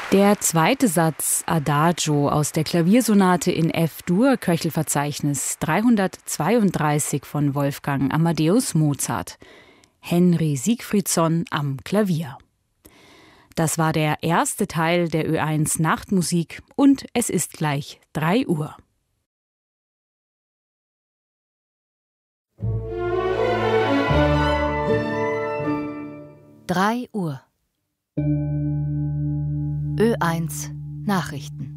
Der zweite Satz Adagio aus der Klaviersonate in F-Dur, Köchelverzeichnis 332 von Wolfgang Amadeus Mozart. Henry Siegfriedson am Klavier. Das war der erste Teil der Ö1 Nachtmusik und es ist gleich 3 Uhr. Drei Uhr. Ö1 Nachrichten.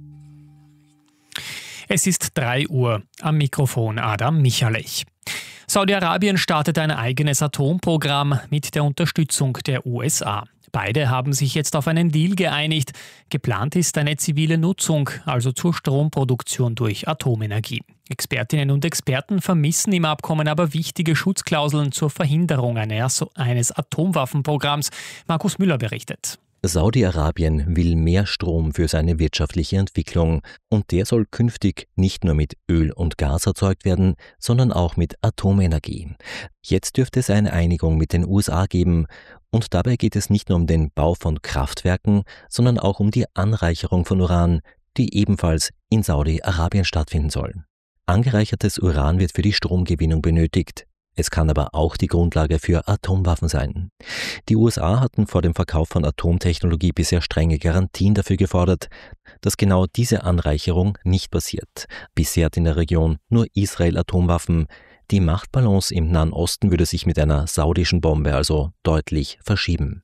Es ist 3 Uhr. Am Mikrofon Adam Michalech. Saudi-Arabien startet ein eigenes Atomprogramm mit der Unterstützung der USA. Beide haben sich jetzt auf einen Deal geeinigt. Geplant ist eine zivile Nutzung, also zur Stromproduktion durch Atomenergie. Expertinnen und Experten vermissen im Abkommen aber wichtige Schutzklauseln zur Verhinderung eines Atomwaffenprogramms. Markus Müller berichtet. Saudi-Arabien will mehr Strom für seine wirtschaftliche Entwicklung und der soll künftig nicht nur mit Öl und Gas erzeugt werden, sondern auch mit Atomenergie. Jetzt dürfte es eine Einigung mit den USA geben und dabei geht es nicht nur um den Bau von Kraftwerken, sondern auch um die Anreicherung von Uran, die ebenfalls in Saudi-Arabien stattfinden soll. Angereichertes Uran wird für die Stromgewinnung benötigt. Es kann aber auch die Grundlage für Atomwaffen sein. Die USA hatten vor dem Verkauf von Atomtechnologie bisher strenge Garantien dafür gefordert, dass genau diese Anreicherung nicht passiert. Bisher hat in der Region nur Israel Atomwaffen. Die Machtbalance im Nahen Osten würde sich mit einer saudischen Bombe also deutlich verschieben.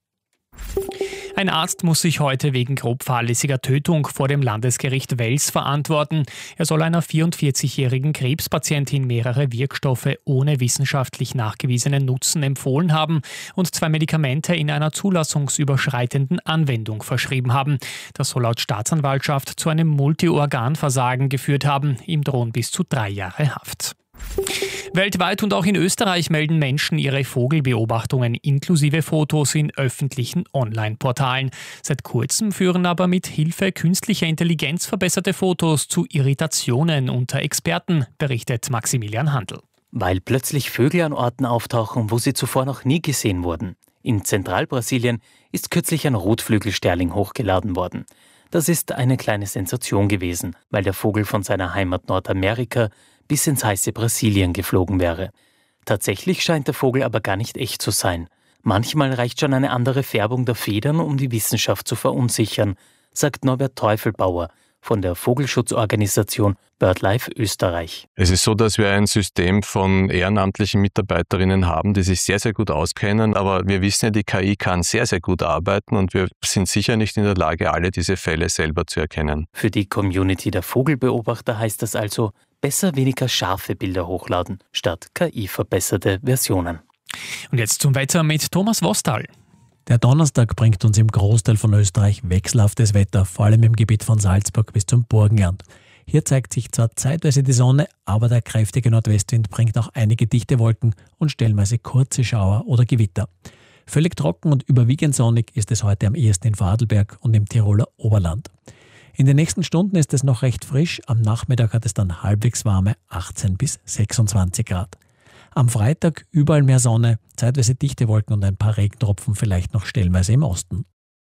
Ein Arzt muss sich heute wegen grob fahrlässiger Tötung vor dem Landesgericht Wels verantworten. Er soll einer 44-jährigen Krebspatientin mehrere Wirkstoffe ohne wissenschaftlich nachgewiesenen Nutzen empfohlen haben und 2 Medikamente in einer zulassungsüberschreitenden Anwendung verschrieben haben. Das soll laut Staatsanwaltschaft zu einem Multiorganversagen geführt haben. Ihm drohen bis zu 3 Jahre Haft. Weltweit und auch in Österreich melden Menschen ihre Vogelbeobachtungen inklusive Fotos in öffentlichen Online-Portalen. Seit kurzem führen aber mit Hilfe künstlicher Intelligenz verbesserte Fotos zu Irritationen unter Experten, berichtet Maximilian Handl. Weil plötzlich Vögel an Orten auftauchen, wo sie zuvor noch nie gesehen wurden. In Zentralbrasilien ist kürzlich ein Rotflügelsterling hochgeladen worden. Das ist eine kleine Sensation gewesen, weil der Vogel von seiner Heimat Nordamerika bis ins heiße Brasilien geflogen wäre. Tatsächlich scheint der Vogel aber gar nicht echt zu sein. Manchmal reicht schon eine andere Färbung der Federn, um die Wissenschaft zu verunsichern, sagt Norbert Teufelbauer von der Vogelschutzorganisation BirdLife Österreich. Es ist so, dass wir ein System von ehrenamtlichen Mitarbeiterinnen haben, die sich sehr, sehr gut auskennen, aber wir wissen ja, die KI kann sehr, sehr gut arbeiten und wir sind sicher nicht in der Lage, alle diese Fälle selber zu erkennen. Für die Community der Vogelbeobachter heißt das also, besser weniger scharfe Bilder hochladen, statt KI-verbesserte Versionen. Und jetzt zum Wetter mit Thomas Wostal. Der Donnerstag bringt uns im Großteil von Österreich wechselhaftes Wetter, vor allem im Gebiet von Salzburg bis zum Burgenland. Hier zeigt sich zwar zeitweise die Sonne, aber der kräftige Nordwestwind bringt auch einige dichte Wolken und stellenweise kurze Schauer oder Gewitter. Völlig trocken und überwiegend sonnig ist es heute am ehesten in Vorarlberg und im Tiroler Oberland. In den nächsten Stunden ist es noch recht frisch, am Nachmittag hat es dann halbwegs warme 18 bis 26 Grad. Am Freitag überall mehr Sonne, zeitweise dichte Wolken und ein paar Regentropfen vielleicht noch stellenweise im Osten.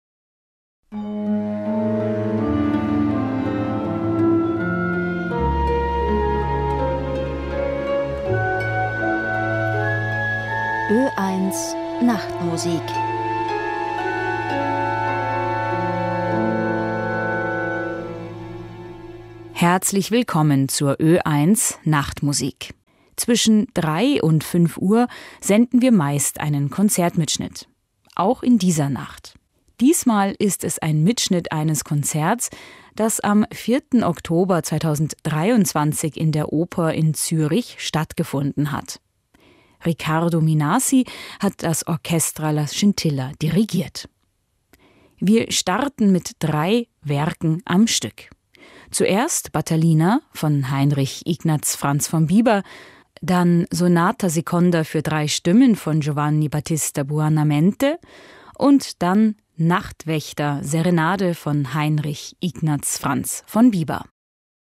Ö1 Nachtmusik. Herzlich willkommen zur Ö1 Nachtmusik. Zwischen 3 und 5 Uhr senden wir meist einen Konzertmitschnitt. Auch in dieser Nacht. Diesmal ist es ein Mitschnitt eines Konzerts, das am 4. Oktober 2023 in der Oper in Zürich stattgefunden hat. Riccardo Minasi hat das Orchestra La Scintilla dirigiert. Wir starten mit 3 Werken am Stück. Zuerst Battaglina von Heinrich Ignaz Franz von Bieber, dann Sonata Seconda für 3 Stimmen von Giovanni Battista Buonamente und dann Nachtwächter Serenade von Heinrich Ignaz Franz von Bieber.